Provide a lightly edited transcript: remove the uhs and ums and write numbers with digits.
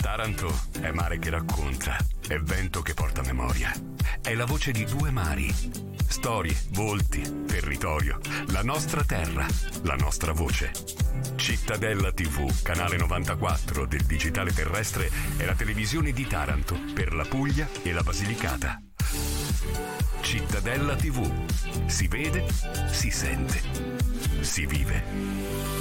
Taranto è mare che racconta, è vento che porta memoria, è la voce di due mari, storie, volti, territorio, la nostra terra, la nostra voce. Cittadella TV, canale 94 del digitale terrestre, è la televisione di Taranto per la Puglia e la Basilicata. Cittadella TV, si vede, si sente, si vive.